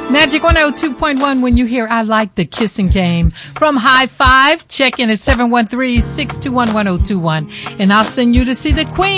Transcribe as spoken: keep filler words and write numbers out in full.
Magic one oh two point one when you hear I Like the Kissing Game. From High Five, check in at seven one three, six two one, one oh two one. And I'll send you to see the Queen.